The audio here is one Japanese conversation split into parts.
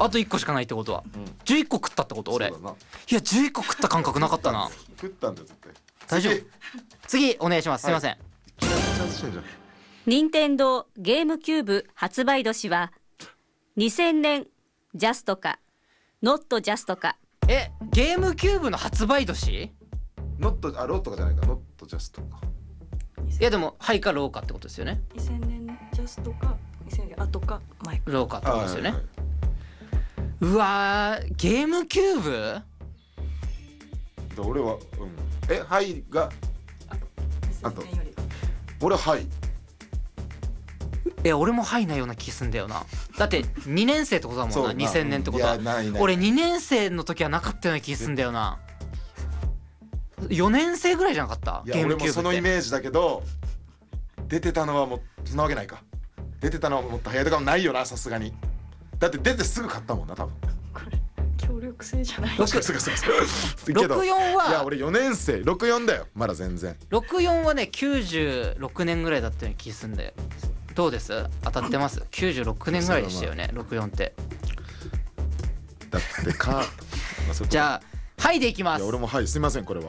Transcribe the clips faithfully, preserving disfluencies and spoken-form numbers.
あといっこしかないってことは、うん、じゅういっこ食ったってこと俺。いやじゅういっこ食った感覚なかったな。 食ったんだよ絶対。 大丈夫。次お願いします。すいません。 任天堂ゲームキューブ発売年はにせんねんジャストかノットジャストか。 えゲームキューブの発売年？ ノットあロットかじゃないかノットジャストか。 いやでもハイかローかってことですよね。 にせんねんジャストかにせんねん後か前かローかってことですよね。うわーゲームキューブ？ 俺は、うん、えハイがあと俺はハイ。 え俺もハイなような気すんだよな。だってにねん生ってことだもんな。にせんねんってことは俺にねん生の時はなかったような気すんだよな。よねん生ぐらいじゃなかった？ いや俺もそのイメージだけど出てたのはもうそんなわけないか。出てたのはもっと早いとかもないよなさすがに。だって出てすぐ買ったもんな多分。 これ協力性じゃない。 ろくじゅうよんはいや俺よねん生ろくじゅうよんだよまだ全然。 ろくじゅうよんはねきゅうじゅうろくねんぐらいだったような気すんだよ。どうです？当たってます？きゅうじゅうろくねんぐらいでしたよねろくじゅうよんって。 だってかじゃあはいでいきます。 いや俺もはいすいませんこれは。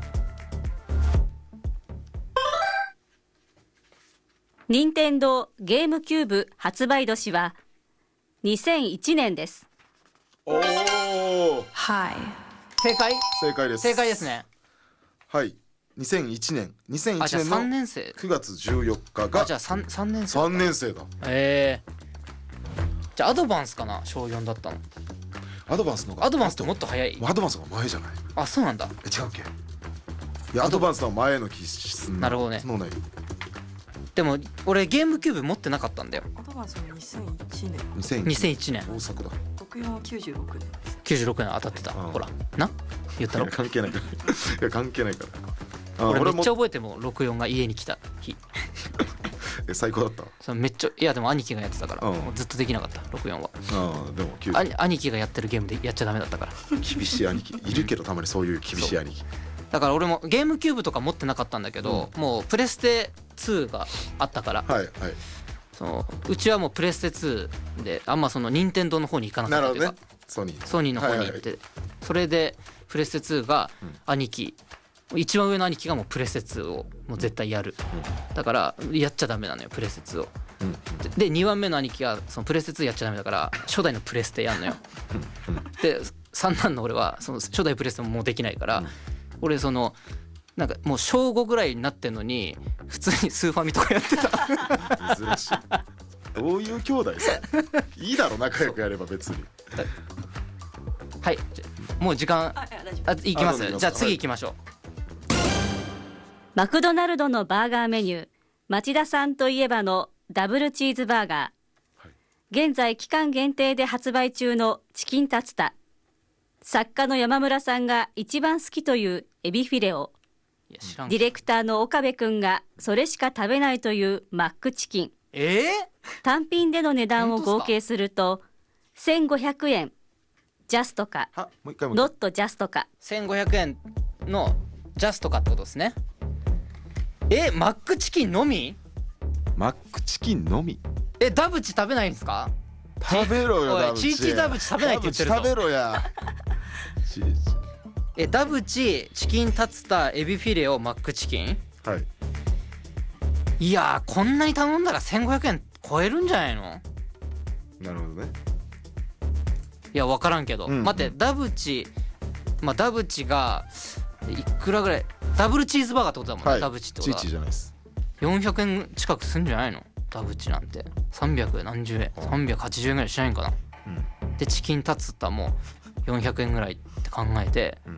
任天堂ゲームキューブ発売年はにせんいちねんです。 おおはい正解？ 正解です。 正解ですね。 はいにせんいちねんにせんいちねんのくがつじゅうよっかが。 あじゃあ 3, 3年生さんねん生だ。 ええー、じゃあアドバンスかなしょうよんだったの。 アドバンスのがアドバンスってもっと早い。 アドバンスが前じゃない？ あそうなんだ。 え違うっけ？いやアドバンスの前の気すんな。 なるほどね。 そうない。 でも俺ゲームキューブ持ってなかったんだよ。 アドバンスもにせんいちねんにせんいちねん大作だ。 ろくじゅうよんはきゅうじゅうろくねんです。 きゅうじゅうろくねん当たってた。ほらな言ったろ。 関係ないからいや関係ないから俺めっちゃ覚えてもろくじゅうよんが家に来た日え最高だった。 そのめっちゃいやでも兄貴がやってたから、うん、もうずっとできなかったろくじゅうよんは。 ああでも兄兄貴がやってるゲームでやっちゃダメだったから厳しい兄貴いるけどたまにそういう厳しい兄貴だから俺もゲームキューブとか持ってなかったんだけど、うん、もうプレステツーがあったから、 はいはい、 そのうちはもうプレステツーであんまその任天堂の方に行かなかったというか、ね、 ソニーソニーの方に行って、はいはい、それでプレステツーが兄貴、うん、一番上の兄貴がもうプレステツーをもう絶対やる、うん、だからやっちゃダメなのよプレステツーを、うん、でにばんめの兄貴がそのプレステツーやっちゃダメだから初代のプレステやんのよで三男の俺はその初代プレステももうできないから、うん、俺そのなんかもう小ごぐらいになってんのに普通にスーファミとかやってた珍しい。どういう兄弟さいいだろ仲良くやれば別に。 はいもう時間あいきます。じゃあ次行きましょう、はい、 マクドナルドのバーガーメニュー町田さんといえばのダブルチーズバーガー、はい、現在期間限定で発売中のチキンタツタ、作家の山村さんが一番好きというエビフィレオ、ディレクターの岡部くんがそれしか食べないというマックチキン、 えー、 単品での値段を合計するとせんごひゃくえんジャストかノットジャストか。 せんごひゃくえんのジャストかってことですね。えマックチキンのみ？ マックチキンのみ？ えダブチ食べないんですか？ 食べろよダブチ。 チーチーダブチ食べないって言ってるぞ。 食べろやえダブチチキンタツタエビフィレオマックチキン、 はい、 いやーこんなに頼んだらせんごひゃくえん超えるんじゃないの？ なるほどね。 いや分からんけど、うんうん、待ってダブチまあダブチがいくらぐらいダブルチーズバーガーってことだもんね、はい、ダブチってことはチーチーじゃないです。 よんひゃくえん近くすんじゃないのダブチなんて。さんびゃく何十円さんびゃくはちじゅうえんぐらいしないんかな、うん、でチキンタツタもよんひゃくえんぐらいって考えて、うん、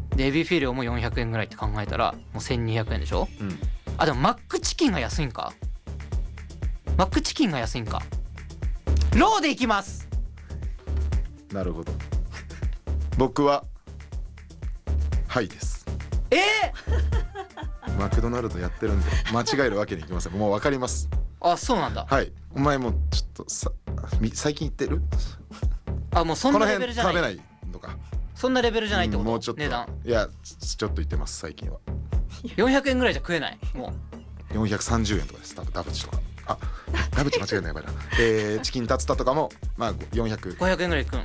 でエビフィレオもよんひゃくえんぐらいって考えたらもうせんにひゃくえんでしょ、うん、あでもマックチキンが安いんかマックチキンが安いんかローでいきます。 なるほど僕ははいです。 えー、マクドナルドやってるんで間違えるわけにいきません。もう分かります。 あそうなんだ。 はいお前もちょっとさ最近言ってるあもうそんなレベルじゃない。 この辺食べないのかそんなレベルじゃないってこと、うん、 もうちょっと値段いやちょっと言ってます最近は。 よんひゃくえんぐらいじゃ食えないもうよんひゃくさんじゅうえんとかです多分ダブチとか。あダブチ間違えないやばいな、えー、チキンタツタとかもまあよんひゃくごひゃくえんぐらいいくん